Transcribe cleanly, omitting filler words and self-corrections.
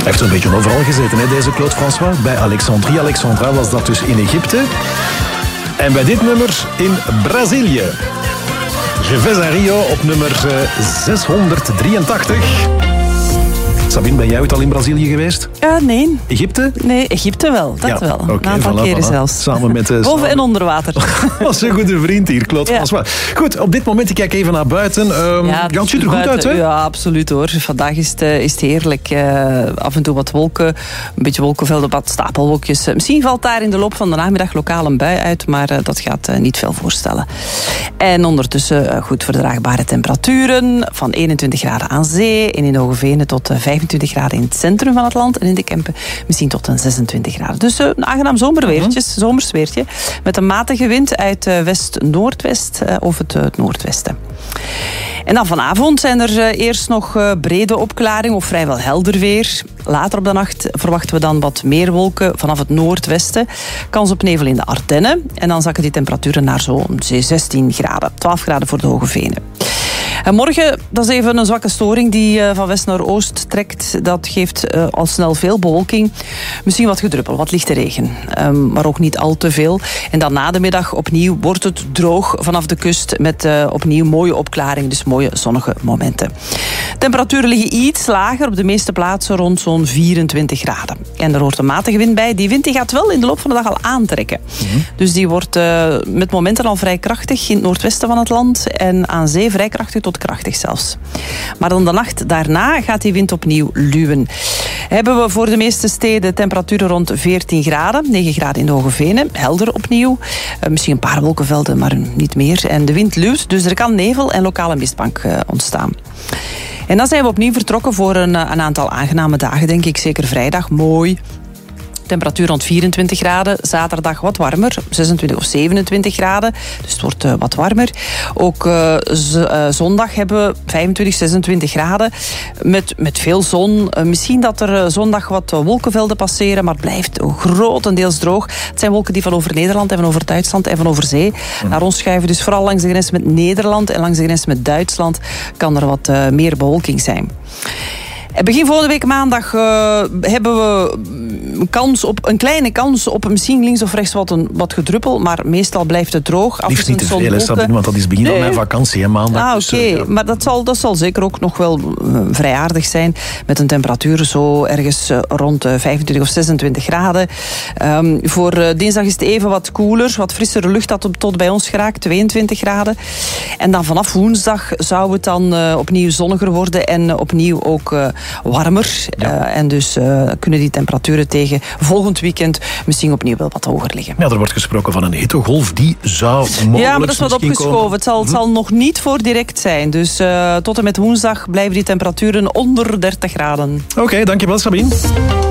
Hij heeft zo'n beetje overal gezeten, hè, deze Claude François. Bij Alexandrie. Alexandra was dat dus in Egypte. En bij dit nummer in Brazilië. Je vais à Rio op nummer 683. Sabine, ben jij ooit al in Brazilië geweest? Nee. Egypte? Nee, Egypte wel. Dat wel. Een aantal keren zelfs. Samen met... Boven en onder water. Dat was een goede vriend hier, Claude François. Goed, op dit moment, ik kijk even naar buiten. Het ziet er goed uit, hè? Ja, absoluut hoor. Vandaag is het heerlijk. Af en toe wat wolken. Een beetje wolkenvelden, wat stapelwolkjes. Misschien valt daar in de loop van de namiddag lokaal een bui uit, maar dat gaat niet veel voorstellen. En ondertussen goed verdraagbare temperaturen. Van 21 graden aan zee en in Hoogevenen tot 25 graden in het centrum van het land. En in de Kempen misschien tot een 26 graden. Dus een aangenaam zomersweertje. Met een matige wind uit west-noordwest of het noordwesten. En dan vanavond zijn er eerst nog brede opklaring of vrijwel helder weer. Later op de nacht verwachten we dan wat meer wolken vanaf het noordwesten. Kans op nevel in de Ardennen. En dan zakken die temperaturen naar zo'n 16 graden. 12 graden voor de Hoogevenen. En morgen, dat is even een zwakke storing die van west naar oost trekt. Dat geeft al snel veel bewolking. Misschien wat gedruppel, wat lichte regen. Maar ook niet al te veel. En dan na de middag opnieuw wordt het droog vanaf de kust met opnieuw mooie opklaring. Dus mooie zonnige momenten. Temperaturen liggen iets lager op de meeste plaatsen rond zo'n 24 graden. En er hoort een matige wind bij. Die wind die gaat wel in de loop van de dag al aantrekken. Dus die wordt met momenten al vrij krachtig in het noordwesten van het land. En aan zee vrij krachtig tot krachtig zelfs. Maar dan de nacht daarna gaat die wind opnieuw luwen. Hebben we voor de meeste steden temperaturen rond 14 graden. 9 graden in de Hoogevenen. Helder opnieuw. Misschien een paar wolkenvelden, maar niet meer. En de wind luwt, dus er kan nevel en lokale mistbank ontstaan. En dan zijn we opnieuw vertrokken voor een aantal aangename dagen, denk ik. Zeker vrijdag, mooi. Temperatuur rond 24 graden. Zaterdag wat warmer, 26 of 27 graden. Dus het wordt wat warmer. Ook zondag hebben we 25, 26 graden. Met veel zon. Misschien dat er zondag wat wolkenvelden passeren, maar het blijft grotendeels droog. Het zijn wolken die van over Nederland en van over Duitsland en van over zee naar ons schuiven. Dus vooral langs de grens met Nederland en langs de grens met Duitsland kan er wat meer bewolking zijn. Begin volgende week maandag hebben we een kleine kans op misschien links of rechts wat gedruppel, maar meestal blijft het droog. Liefst niet te veel, Sabine, want dat is begin van mijn vakantie, hè, maandag. Oké. Maar dat zal zeker ook nog wel vrij aardig zijn, met een temperatuur zo ergens rond 25 of 26 graden. Voor dinsdag is het even wat koeler, wat frissere lucht dat tot bij ons geraakt, 22 graden. En dan vanaf woensdag zou het dan opnieuw zonniger worden en opnieuw ook warmer. Ja. En dus kunnen die temperaturen tegen volgend weekend misschien opnieuw wel wat hoger liggen. Ja, er wordt gesproken van een hittegolf die zou mogelijk. Ja, maar dat is wat opgeschoven. Het zal nog niet voor direct zijn. Dus tot en met woensdag blijven die temperaturen onder 30 graden. Oké, dankjewel Sabine.